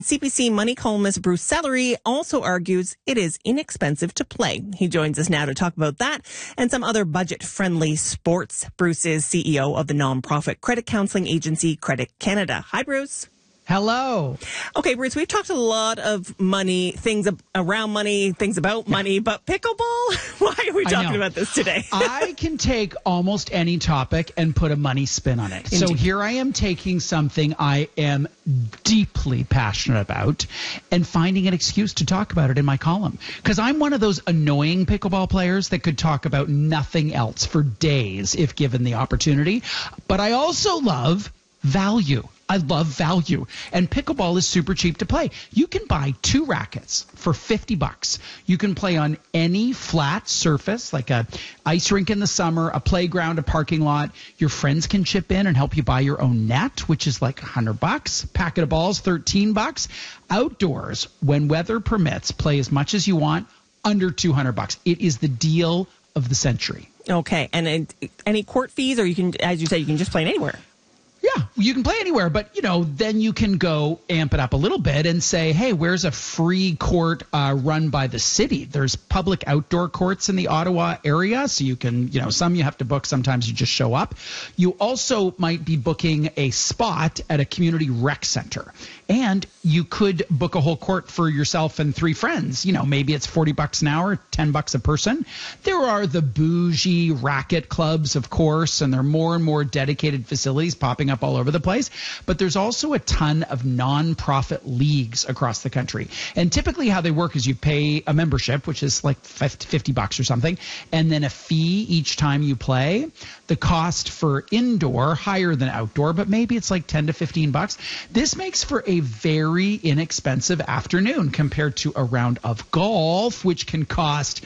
CBC Money columnist Bruce Sellery also argues it is inexpensive to play. He joins us now to talk about that and some other budget-friendly sports. Bruce is CEO of the nonprofit credit counseling agency Credit Canada. Hi, Bruce. Hello. Okay, Bruce, we've talked a lot of money, things around money, things about money, but pickleball? Why are we talking about this today? I can take almost any topic and put a money spin on it. Indeed. So here I am taking something I am deeply passionate about and finding an excuse to talk about it in my column. Because I'm one of those annoying pickleball players that could talk about nothing else for days if given the opportunity. But I also love value. I love value. And pickleball is super cheap to play. You can buy 2 rackets for $50. You can play on any flat surface, like a ice rink in the summer, a playground, a parking lot. Your friends can chip in and help you buy your own net, which is like $100. Packet of balls, $13. Outdoors, when weather permits, play as much as you want, under $200. It is the deal of the century. Okay. And any court fees, or you can, as you said, you can just play anywhere? Yeah, you can play anywhere, but, then you can go amp it up a little bit and say, hey, where's a free court run by the city? There's public outdoor courts in the Ottawa area, so you can, some you have to book, sometimes you just show up. You also might be booking a spot at a community rec center, and you could book a whole court for yourself and 3 friends. Maybe it's $40 an hour, $10 a person. There are the bougie racket clubs, of course, and there are more and more dedicated facilities popping up all over the place. But there's also a ton of nonprofit leagues across the country. And typically how they work is you pay a membership, which is like $50 or something, and then a fee each time you play. The cost for indoor, higher than outdoor, but maybe it's like $10 to $15. This makes for a very inexpensive afternoon compared to a round of golf, which can cost,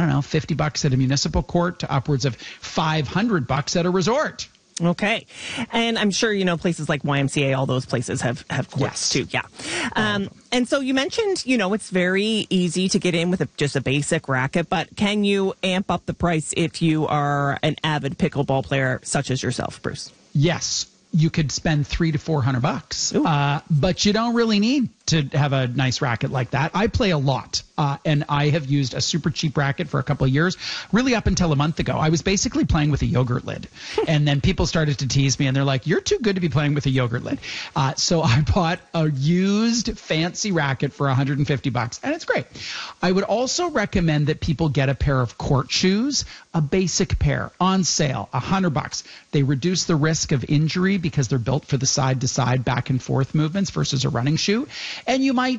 $50 at a municipal court to upwards of $500 at a resort. Okay. And I'm sure, places like YMCA, all those places have courts too. Yeah. And so you mentioned, it's very easy to get in with just a basic racket, but can you amp up the price if you are an avid pickleball player such as yourself, Bruce? Yes. You could spend $300 to $400, but you don't really need to have a nice racket like that. I play a lot, and I have used a super cheap racket for a couple of years, really up until a month ago. I was basically playing with a yogurt lid, and then people started to tease me, and they're like, you're too good to be playing with a yogurt lid. So I bought a used fancy racket for $150, and it's great. I would also recommend that people get a pair of court shoes, a basic pair, on sale, $100. They reduce the risk of injury because they're built for the side-to-side, back-and-forth movements versus a running shoe. And you might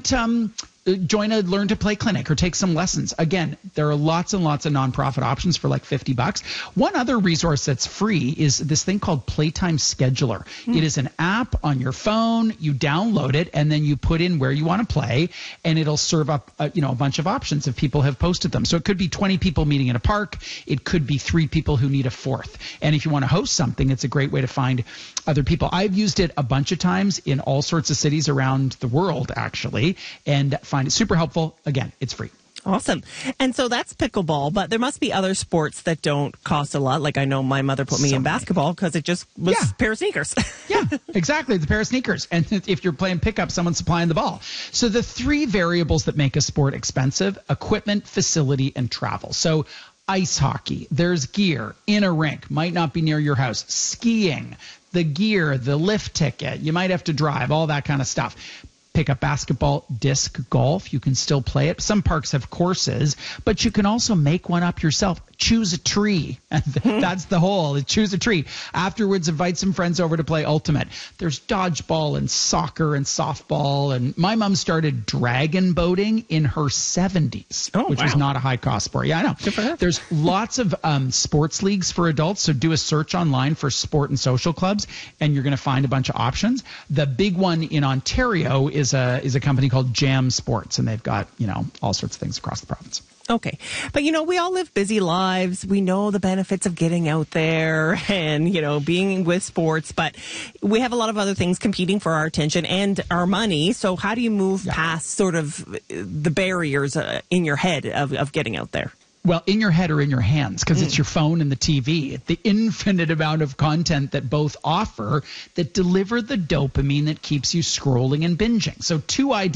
join a Learn to Play clinic or take some lessons. Again, there are lots and lots of nonprofit options for like $50. One other resource that's free is this thing called Playtime Scheduler. It is an app on your phone. You download it, and then you put in where you want to play, and it'll serve up a bunch of options if people have posted them. So it could be 20 people meeting in a park. It could be 3 people who need a 4th. And if you want to host something, it's a great way to find other people. I've used it a bunch of times in all sorts of cities around the world, actually, and find it super helpful. Again, it's free. Awesome. And so that's pickleball, but there must be other sports that don't cost a lot. Like I know my mother put me in basketball because it just was a pair of sneakers. Yeah, exactly. It's a pair of sneakers. And if you're playing pickup, someone's supplying the ball. So the 3 variables that make a sport expensive: equipment, facility, and travel. So ice hockey, there's gear in a rink, might not be near your house. Skiing, the gear, the lift ticket, you might have to drive, all that kind of stuff. Pick up basketball, disc golf. You can still play it. Some parks have courses, but you can also make one up yourself. Choose a tree. That's the whole. Choose a tree. Afterwards, invite some friends over to play Ultimate. There's dodgeball and soccer and softball. And my mom started dragon boating in her 70s, which was not a high-cost sport. Yeah, I know. Good for her. There's lots of sports leagues for adults, so do a search online for sport and social clubs, and you're going to find a bunch of options. The big one in Ontario is a company called Jam Sports, and they've got, all sorts of things across the province. Okay. But, we all live busy lives. We know the benefits of getting out there and, being with sports, but we have a lot of other things competing for our attention and our money. So how do you move past sort of the barriers in your head of getting out there? Well, in your head or in your hands, because it's your phone and the TV. The infinite amount of content that both offer that deliver the dopamine that keeps you scrolling and binging. So 2 ideas